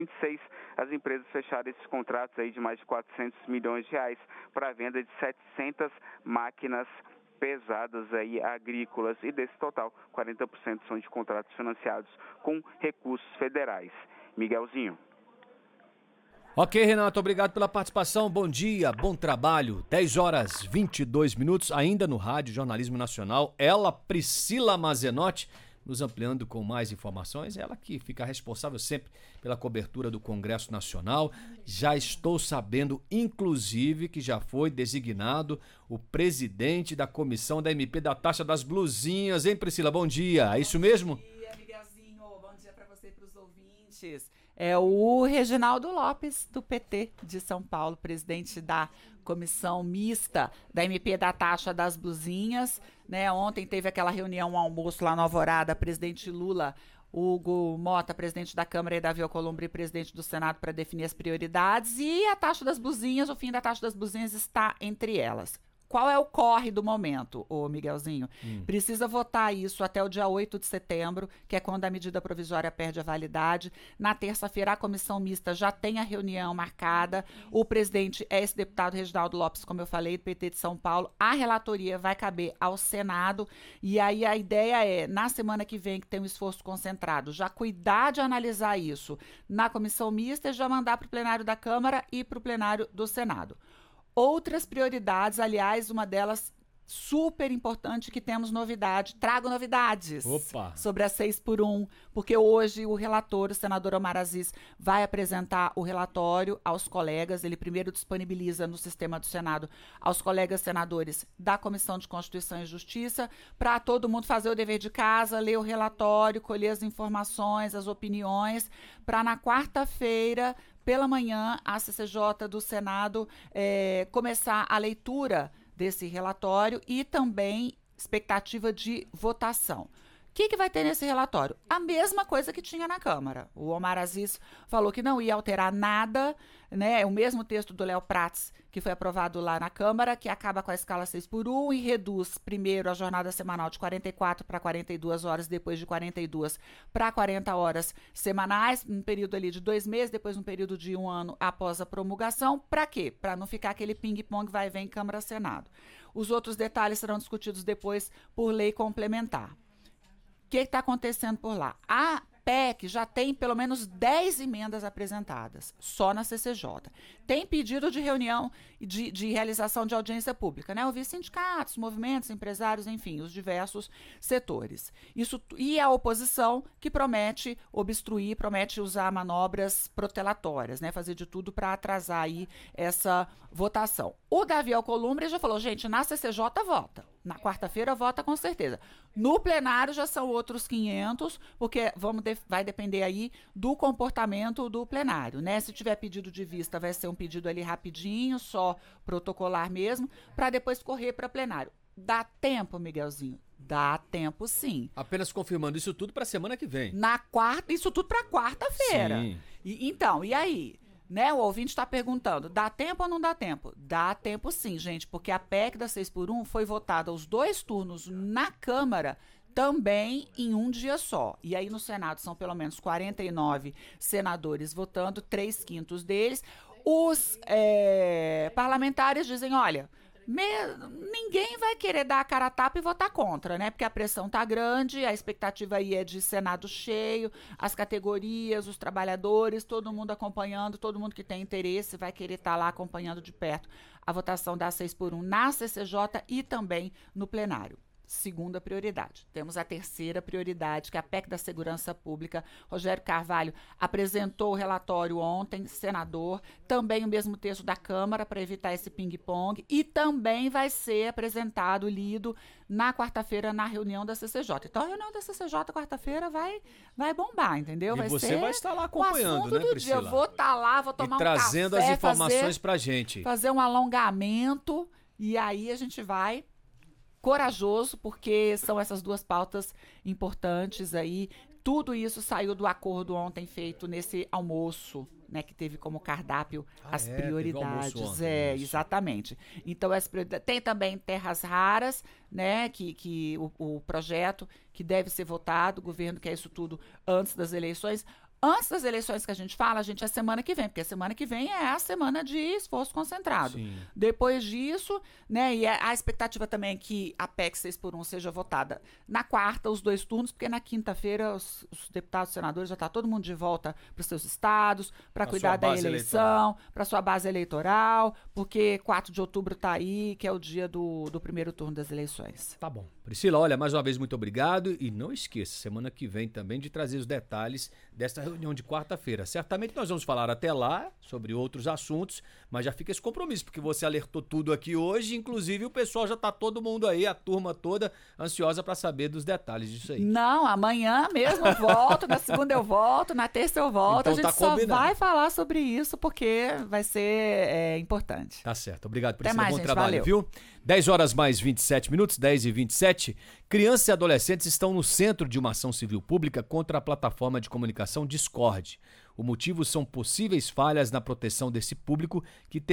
2026, as empresas fecharam esses contratos aí de mais de 400 milhões de reais para a venda de 700 máquinas pesadas aí agrícolas, e desse total, 40% são de contratos financiados com recursos federais. Miguelzinho. Ok, Renato, obrigado pela participação, bom dia, bom trabalho, 10h22, ainda no Rádio Jornalismo Nacional, ela, Priscila Mazenotti, nos ampliando com mais informações, ela que fica responsável sempre pela cobertura do Congresso Nacional. Já estou sabendo, inclusive, que já foi designado o presidente da comissão da MP da taxa das blusinhas, hein, Priscila? Bom dia, é isso mesmo? Bom dia, Miguelzinho, bom dia para você e para os ouvintes. É o Reginaldo Lopes, do PT de São Paulo, presidente da comissão mista da MP da taxa das blusinhas, né? Ontem teve aquela reunião, um almoço lá no Alvorada, presidente Lula, Hugo Mota, presidente da Câmara, e Davi Alcolumbre, presidente do Senado, para definir as prioridades, e a taxa das blusinhas, o fim da taxa das blusinhas está entre elas. Qual é o corre do momento, ô Miguelzinho? Precisa votar isso até o dia 8 de setembro, que é quando a medida provisória perde a validade. Na terça-feira, a comissão mista já tem a reunião marcada. O presidente é esse deputado Reginaldo Lopes, como eu falei, do PT de São Paulo. A relatoria vai caber ao Senado. E aí a ideia é, na semana que vem, que tem um esforço concentrado, já cuidar de analisar isso na comissão mista e já mandar para o plenário da Câmara e para o plenário do Senado. Outras prioridades, aliás, uma delas super importante, que temos novidade, trago novidades. Opa. Sobre a 6x1, porque hoje o relator, o senador Omar Aziz, vai apresentar o relatório aos colegas. Ele primeiro disponibiliza no sistema do Senado aos colegas senadores da Comissão de Constituição e Justiça, para todo mundo fazer o dever de casa, ler o relatório, colher as informações, as opiniões, para na quarta-feira, pela manhã, a CCJ do Senado começar a leitura desse relatório e também expectativa de votação. O que vai ter nesse relatório? A mesma coisa que tinha na Câmara. O Omar Aziz falou que não ia alterar nada, né? O mesmo texto do Léo Prats, que foi aprovado lá na Câmara, que acaba com a escala 6x1 e reduz primeiro a jornada semanal de 44 para 42 horas, depois de 42 para 40 horas semanais, um período ali de 2 meses, depois um período de 1 ano após a promulgação. Para quê? Para não ficar aquele ping-pong vai e vem Câmara-Senado. Os outros detalhes serão discutidos depois por lei complementar. O que está acontecendo por lá? A PEC já tem pelo menos 10 emendas apresentadas, só na CCJ. Tem pedido de reunião, de realização de audiência pública, né? Ouvir sindicatos, movimentos, empresários, enfim, os diversos setores. Isso, e a oposição, que promete obstruir, promete usar manobras protelatórias, né? Fazer de tudo para atrasar aí essa votação. O Davi Alcolumbre já falou, gente, na CCJ vota. Na quarta-feira vota com certeza. No plenário já são outros 500, porque vai depender aí do comportamento do plenário, né? Se tiver pedido de vista, vai ser um pedido ali rapidinho, só protocolar mesmo, para depois correr para plenário. Dá tempo, Miguelzinho? Dá tempo, sim. Apenas confirmando isso tudo para a semana que vem. Isso tudo para quarta-feira. Sim. Então, e aí? Né, o ouvinte está perguntando, dá tempo ou não dá tempo? Dá tempo sim, gente, porque a PEC da 6x1 foi votada os 2 turnos na Câmara também em um dia só. E aí no Senado são pelo menos 49 senadores votando, 3/5 deles. Os parlamentares dizem, olha, ninguém vai querer dar a cara a tapa e votar contra, né? Porque a pressão tá grande, a expectativa aí é de Senado cheio, as categorias, os trabalhadores, todo mundo acompanhando, todo mundo que tem interesse vai querer estar lá acompanhando de perto a votação da 6x1 na CCJ e também no plenário. Segunda prioridade. Temos a terceira prioridade, que é a PEC da Segurança Pública. Rogério Carvalho apresentou o relatório ontem, senador, também o mesmo texto da Câmara para evitar esse ping-pong, e também vai ser apresentado, lido, na quarta-feira na reunião da CCJ. Então a reunião da CCJ quarta-feira vai bombar, entendeu? E você vai estar lá acompanhando, né, Priscila? Eu vou estar lá, vou tomar um café, trazendo as informações pra gente. Fazer um alongamento, e aí a gente vai corajoso, porque são essas 2 pautas importantes aí. Tudo isso saiu do acordo ontem feito nesse almoço, né, que teve como cardápio as prioridades. Teve ontem, exatamente. Então, tem também terras raras, né, que o projeto que deve ser votado, o governo quer isso tudo antes das eleições. Antes das eleições que a gente fala, é semana que vem, porque a semana que vem é a semana de esforço concentrado. Sim. Depois disso, né, e a expectativa também é que a PEC 6x1 seja votada na quarta, os 2 turnos, porque na quinta-feira os deputados e senadores já está todo mundo de volta para os seus estados, para cuidar da eleição, para sua base eleitoral, porque 4 de outubro está aí, que é o dia do primeiro turno das eleições. Tá bom. Priscila, olha, mais uma vez muito obrigado e não esqueça, semana que vem também de trazer os detalhes desta reunião de quarta-feira. Certamente nós vamos falar até lá sobre outros assuntos, mas já fica esse compromisso, porque você alertou tudo aqui hoje, inclusive o pessoal já tá todo mundo aí, a turma toda, ansiosa para saber dos detalhes disso aí. Não, amanhã mesmo eu volto, na segunda eu volto, na terça eu volto, então, a gente só vai falar sobre isso porque vai ser importante. Tá certo, obrigado, Priscila, mais, bom gente, trabalho, valeu. viu? 10 horas mais 27 minutos, 10h27. Crianças e adolescentes estão no centro de uma ação civil pública contra a plataforma de comunicação Discord. O motivo são possíveis falhas na proteção desse público que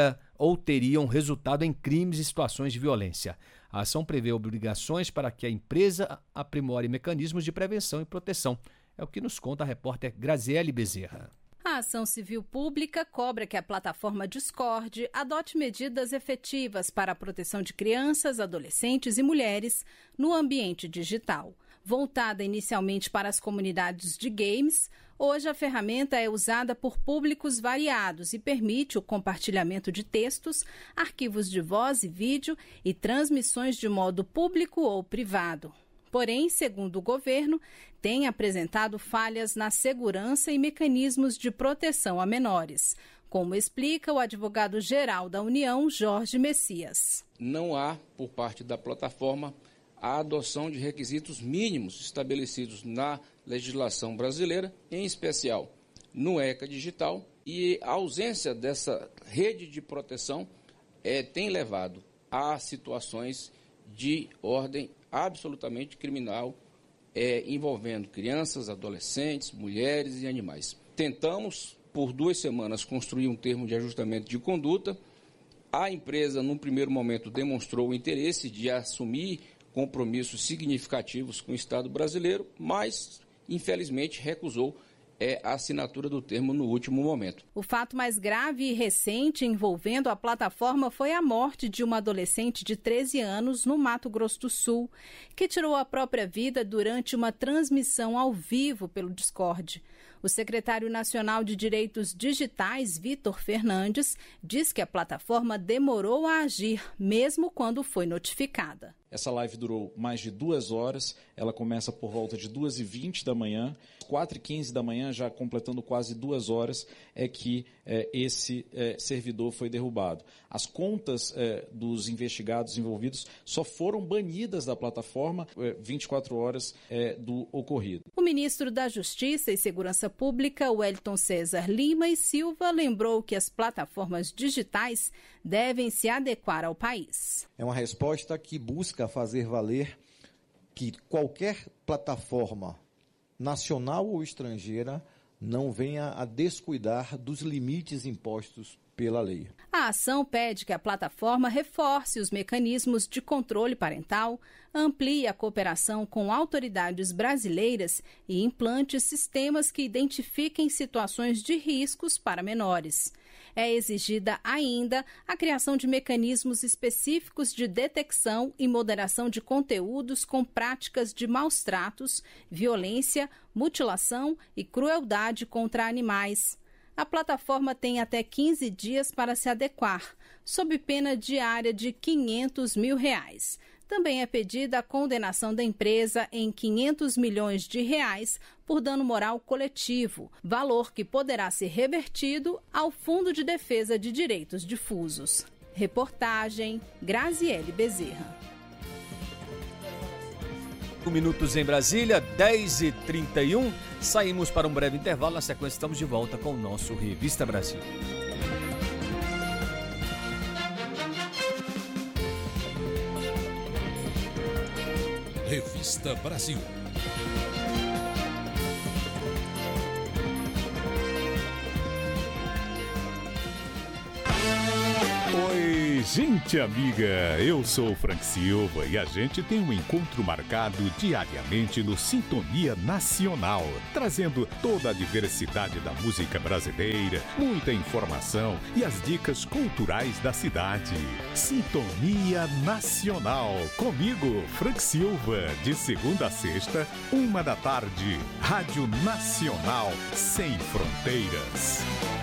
teriam resultado em crimes e situações de violência. A ação prevê obrigações para que a empresa aprimore mecanismos de prevenção e proteção. É o que nos conta a repórter Graziele Bezerra. A ação civil pública cobra que a plataforma Discord adote medidas efetivas para a proteção de crianças, adolescentes e mulheres no ambiente digital. Voltada inicialmente para as comunidades de games, hoje a ferramenta é usada por públicos variados e permite o compartilhamento de textos, arquivos de voz e vídeo e transmissões de modo público ou privado. Porém, segundo o governo, tem apresentado falhas na segurança e mecanismos de proteção a menores, como explica o advogado-geral da União, Jorge Messias. Não há, por parte da plataforma, a adoção de requisitos mínimos estabelecidos na legislação brasileira, em especial no ECA Digital, e a ausência dessa rede de proteção tem levado a situações de ordem absolutamente criminal, envolvendo crianças, adolescentes, mulheres e animais. Tentamos, por 2 semanas, construir um termo de ajustamento de conduta. A empresa, num primeiro momento, demonstrou o interesse de assumir compromissos significativos com o Estado brasileiro, mas, infelizmente, recusou a assinatura do termo no último momento. O fato mais grave e recente envolvendo a plataforma foi a morte de uma adolescente de 13 anos no Mato Grosso do Sul, que tirou a própria vida durante uma transmissão ao vivo pelo Discord. O secretário nacional de Direitos Digitais, Vitor Fernandes, diz que a plataforma demorou a agir, mesmo quando foi notificada. Essa live durou mais de 2 horas, ela começa por volta de 2h20 da manhã, 4h15 da manhã, já completando quase 2 horas, é que esse servidor foi derrubado. As contas dos investigados envolvidos só foram banidas da plataforma 24 horas do ocorrido. O ministro da Justiça e Segurança Pública, Wellington César Lima e Silva, lembrou que as plataformas digitais devem se adequar ao país. É uma resposta que busca fazer valer que qualquer plataforma nacional ou estrangeira não venha a descuidar dos limites impostos pela lei. A ação pede que a plataforma reforce os mecanismos de controle parental, amplie a cooperação com autoridades brasileiras e implante sistemas que identifiquem situações de riscos para menores. É exigida ainda a criação de mecanismos específicos de detecção e moderação de conteúdos com práticas de maus tratos, violência, mutilação e crueldade contra animais. A plataforma tem até 15 dias para se adequar, sob pena diária de R$500 mil. Também é pedida a condenação da empresa em R$500 milhões por dano moral coletivo, valor que poderá ser revertido ao Fundo de Defesa de Direitos Difusos. Reportagem Graziele Bezerra. 5 minutos em Brasília, 10h31. Saímos para um breve intervalo. Na sequência, estamos de volta com o nosso Revista Brasil. Revista Brasil. Oi, Oi, gente amiga, eu sou o Frank Silva e a gente tem um encontro marcado diariamente no Sintonia Nacional, trazendo toda a diversidade da música brasileira, muita informação e as dicas culturais da cidade. Sintonia Nacional, comigo, Frank Silva, de segunda a sexta, 13h, Rádio Nacional, sem fronteiras.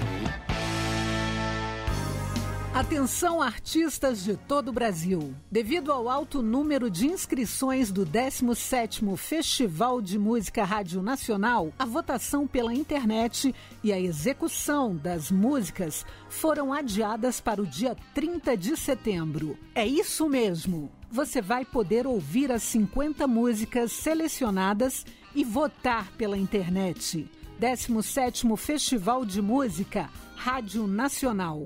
Atenção, artistas de todo o Brasil. Devido ao alto número de inscrições do 17º Festival de Música Rádio Nacional, a votação pela internet e a execução das músicas foram adiadas para o dia 30 de setembro. É isso mesmo! Você vai poder ouvir as 50 músicas selecionadas e votar pela internet. 17º Festival de Música Rádio Nacional.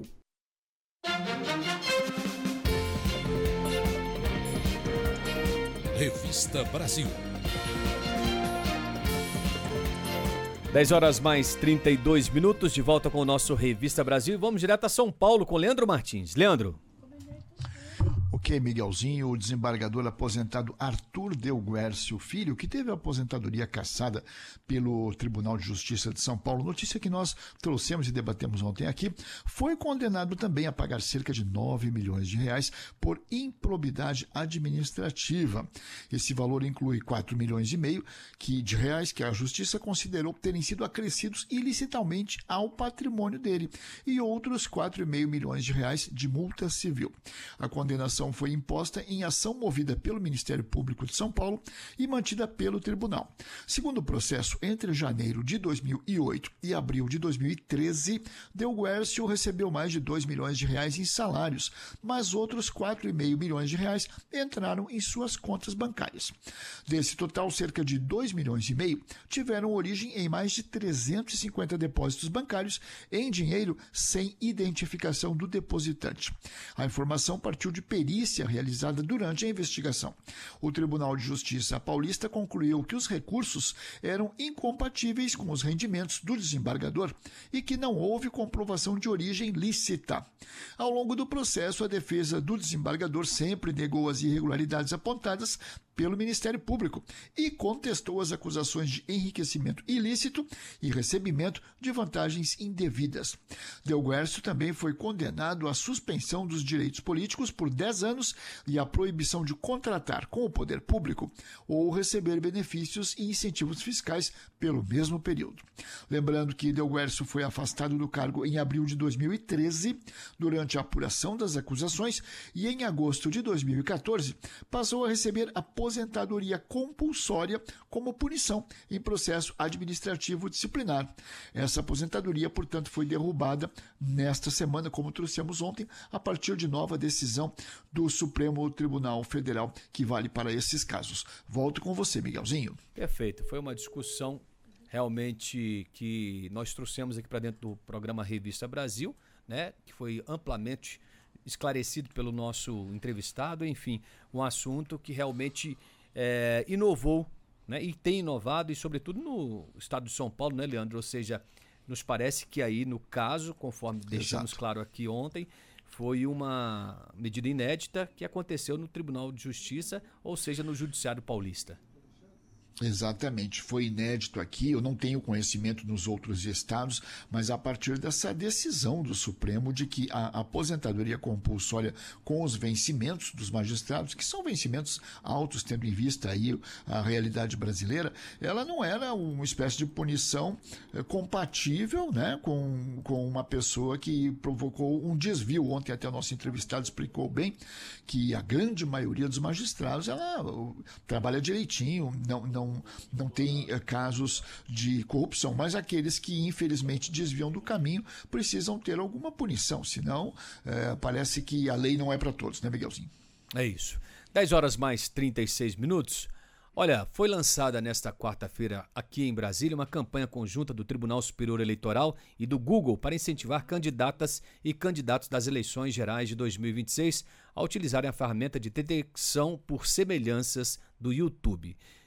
Revista Brasil. 10h mais 32, de volta com o nosso Revista Brasil. Vamos direto a São Paulo com Leandro Martins. Leandro. Ok, Miguelzinho, o desembargador aposentado Arthur Delguércio Filho, que teve a aposentadoria cassada pelo Tribunal de Justiça de São Paulo, notícia que nós trouxemos e debatemos ontem aqui, foi condenado também a pagar cerca de 9 milhões de reais por improbidade administrativa. Esse valor inclui 4 milhões e meio de reais que a Justiça considerou terem sido acrescidos ilicitamente ao patrimônio dele e outros 4,5 milhões de reais de multa civil. A condenação foi imposta em ação movida pelo Ministério Público de São Paulo e mantida pelo tribunal. Segundo o processo, entre janeiro de 2008 e abril de 2013, Delguércio recebeu mais de 2 milhões de reais em salários, mas outros 4,5 milhões de reais entraram em suas contas bancárias. Desse total, cerca de 2 milhões e meio tiveram origem em mais de 350 depósitos bancários em dinheiro sem identificação do depositante. A informação partiu de perícia realizada durante a investigação. O Tribunal de Justiça paulista concluiu que os recursos eram incompatíveis com os rendimentos do desembargador e que não houve comprovação de origem lícita. Ao longo do processo, a defesa do desembargador sempre negou as irregularidades apontadas pelo Ministério Público e contestou as acusações de enriquecimento ilícito e recebimento de vantagens indevidas. Delguércio também foi condenado à suspensão dos direitos políticos por 10 anos e à proibição de contratar com o poder público ou receber benefícios e incentivos fiscais pelo mesmo período. Lembrando que Delguércio foi afastado do cargo em abril de 2013, durante a apuração das acusações, e em agosto de 2014 passou a receber aposentadoria compulsória como punição em processo administrativo disciplinar. Essa aposentadoria, portanto, foi derrubada nesta semana, como trouxemos ontem, a partir de nova decisão do Supremo Tribunal Federal, que vale para esses casos. Volto com você, Miguelzinho. Perfeito, foi uma discussão realmente que nós trouxemos aqui para dentro do programa Revista Brasil, né, que foi amplamente esclarecido pelo nosso entrevistado, enfim, um assunto que realmente inovou, né, e tem inovado, e sobretudo no estado de São Paulo, né, Leandro? Ou seja, nos parece que aí no caso, conforme deixamos claro aqui ontem, foi uma medida inédita que aconteceu no Tribunal de Justiça, ou seja, no Judiciário Paulista. Exatamente, foi inédito aqui, eu não tenho conhecimento nos outros estados, mas a partir dessa decisão do Supremo de que a aposentadoria compulsória com os vencimentos dos magistrados, que são vencimentos altos, tendo em vista aí a realidade brasileira, ela não era uma espécie de punição compatível, né, com uma pessoa que provocou um desvio. Ontem até o nosso entrevistado explicou bem que a grande maioria dos magistrados ela trabalha direitinho, não tem casos de corrupção, mas aqueles que infelizmente desviam do caminho precisam ter alguma punição, senão parece que a lei não é para todos, né, Miguelzinho? É isso. 10h mais 36. Olha, foi lançada nesta quarta-feira aqui em Brasília uma campanha conjunta do Tribunal Superior Eleitoral e do Google para incentivar candidatas e candidatos das eleições gerais de 2026 a utilizarem a ferramenta de detecção por semelhanças do YouTube.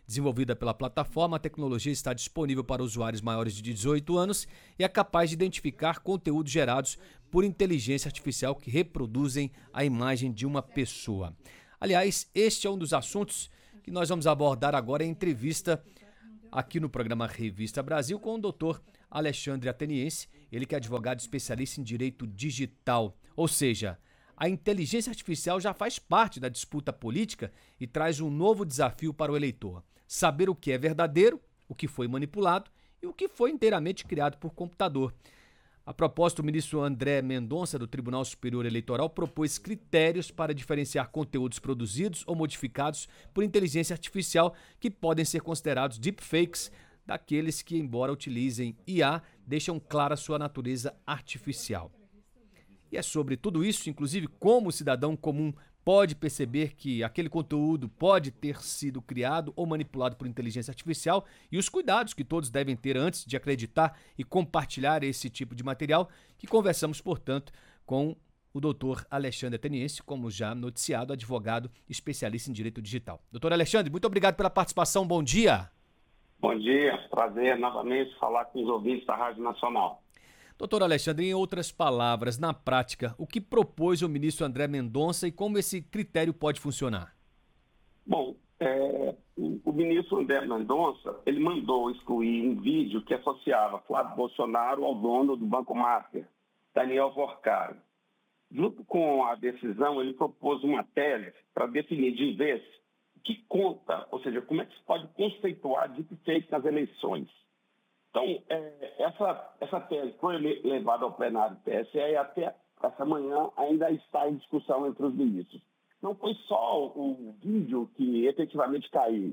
Desenvolvida pela plataforma, a tecnologia está disponível para usuários maiores de 18 anos e é capaz de identificar conteúdos gerados por inteligência artificial que reproduzem a imagem de uma pessoa. Aliás, este é um dos assuntos que nós vamos abordar agora em entrevista aqui no programa Revista Brasil com o Dr. Alexandre Ateniense, ele que é advogado especialista em direito digital. Ou seja, a inteligência artificial já faz parte da disputa política e traz um novo desafio para o eleitor: saber o que é verdadeiro, o que foi manipulado e o que foi inteiramente criado por computador. A propósito, o ministro André Mendonça, do Tribunal Superior Eleitoral, propôs critérios para diferenciar conteúdos produzidos ou modificados por inteligência artificial que podem ser considerados deepfakes, daqueles que, embora utilizem IA, deixam clara sua natureza artificial. E é sobre tudo isso, inclusive como o cidadão comum pode perceber que aquele conteúdo pode ter sido criado ou manipulado por inteligência artificial e os cuidados que todos devem ter antes de acreditar e compartilhar esse tipo de material, que conversamos, portanto, com o doutor Alexandre Ateniense, como já noticiado, advogado especialista em direito digital. Doutor Alexandre, muito obrigado pela participação, bom dia. Bom dia, prazer novamente falar com os ouvintes da Rádio Nacional. Doutor Alexandre, em outras palavras, na prática, o que propôs o ministro André Mendonça e como esse critério pode funcionar? Bom, o ministro André Mendonça, ele mandou excluir um vídeo que associava Flávio Bolsonaro ao dono do Banco Master, Daniel Porcaro. Junto com a decisão, ele propôs uma tese para definir de vez o que conta, ou seja, como é que se pode conceituar deepfake nas eleições. Então, essa tese foi levada ao plenário do TSE e até essa manhã ainda está em discussão entre os ministros. Não foi só o vídeo que efetivamente caiu.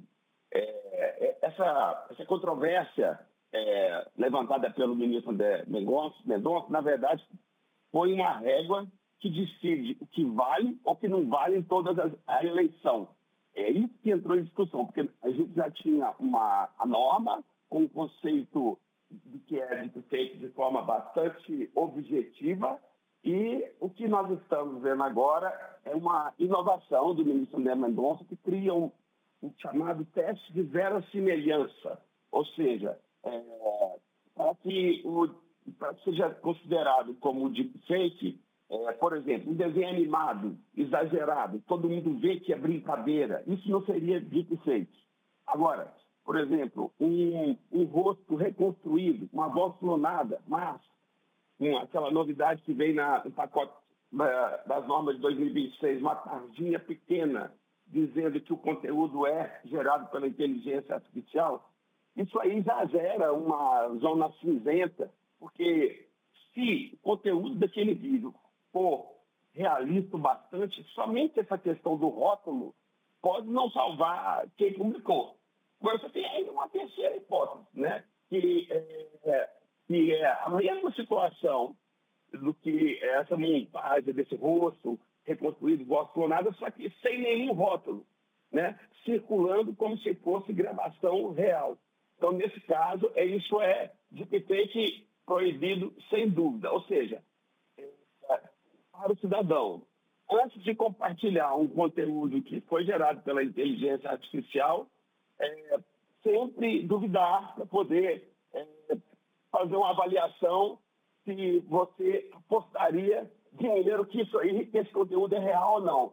Essa controvérsia levantada pelo ministro André Mendonça, na verdade, foi uma régua que decide o que vale ou que não vale em toda a eleição. É isso que entrou em discussão, porque a gente já tinha a norma com um conceito de que é feito de forma bastante objetiva, e o que nós estamos vendo agora é uma inovação do ministro André Mendonça, que cria um chamado teste de verossimilhança, ou seja, para que seja considerado como deepfake, por exemplo, um desenho animado, exagerado, todo mundo vê que é brincadeira, isso não seria deepfake. Agora, por exemplo, um rosto reconstruído, uma voz clonada, mas aquela novidade que vem no pacote das normas de 2026, uma tarjinha pequena dizendo que o conteúdo é gerado pela inteligência artificial, isso aí já gera uma zona cinzenta, porque se o conteúdo daquele vídeo for realista bastante, somente essa questão do rótulo pode não salvar quem publicou. Agora, você tem ainda uma terceira hipótese, né? que é a mesma situação do que essa montagem desse rosto reconstruído, voz clonada, só que sem nenhum rótulo, né? Circulando como se fosse gravação real. Então, nesse caso, isso é deepfake proibido sem dúvida. Ou seja, para o cidadão, antes de compartilhar um conteúdo que foi gerado pela inteligência artificial, sempre duvidar para poder fazer uma avaliação se você apostaria dinheiro que esse conteúdo é real ou não.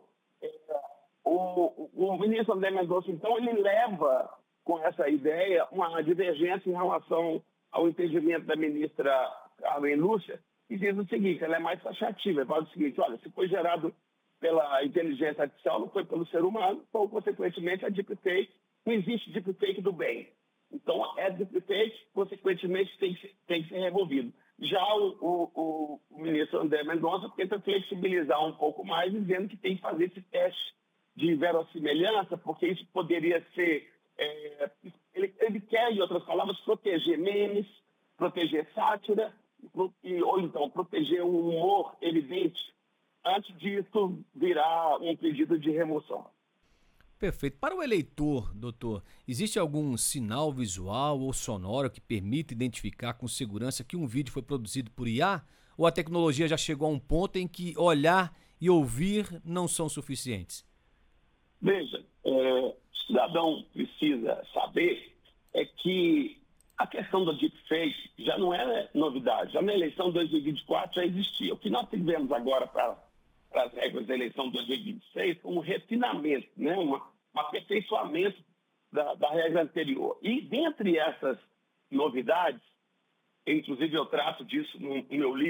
O ministro André Mendonça, então, ele leva com essa ideia uma divergência em relação ao entendimento da ministra Carmen Lúcia, e diz o seguinte: ela é mais taxativa, fala o seguinte: olha, se foi gerado pela inteligência artificial, não foi pelo ser humano, então, consequentemente, é deepfake. Não existe deepfake do bem. Então, é deepfake, consequentemente, tem que ser removido. Já o ministro André Mendonça tenta flexibilizar um pouco mais, dizendo que tem que fazer esse teste de verossimilhança, porque isso poderia ser... Ele quer, em outras palavras, proteger memes, proteger sátira, ou então proteger um humor evidente, antes disso virar um pedido de remoção. Perfeito. Para o eleitor, doutor, existe algum sinal visual ou sonoro que permita identificar com segurança que um vídeo foi produzido por IA? Ou a tecnologia já chegou a um ponto em que olhar e ouvir não são suficientes? Veja, O cidadão precisa saber é que a questão do deepfake já não é novidade. Já na eleição de 2024 já existia. O que nós tivemos agora para as regras da eleição de 2026 foi um refinamento, né? um aperfeiçoamento da regra anterior. E dentre essas novidades, inclusive eu trato disso no meu livro,